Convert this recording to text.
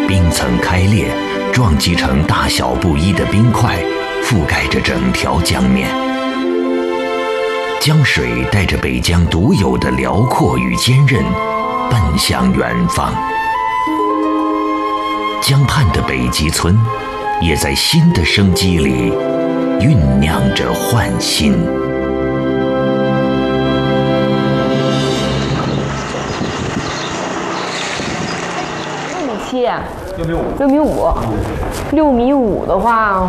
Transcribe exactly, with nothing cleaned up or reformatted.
冰层开裂，撞击成大小不一的冰块，覆盖着整条江面。江水带着北疆独有的辽阔与坚韧，奔向远方。江畔的北极村，也在新的生机里酝酿着焕新。 六米七，六米五，六米五，六米五的话。